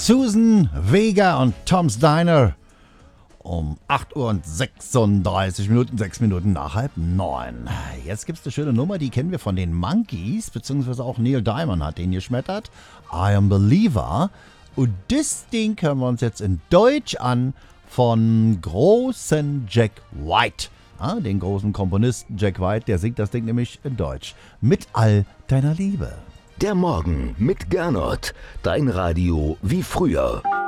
Susan Vega und Tom's Diner um 8 Uhr und 36 Minuten, 6 Minuten nach 8:30. Jetzt gibt's eine schöne Nummer, die kennen wir von den Monkees, beziehungsweise auch Neil Diamond hat den geschmettert. I Am Believer. Und das Ding hören wir uns jetzt in Deutsch an von großen Jack White. Ja, den großen Komponisten Jack White, der singt das Ding nämlich in Deutsch. Mit all deiner Liebe. Der Morgen mit Gernot. Dein Radio wie früher.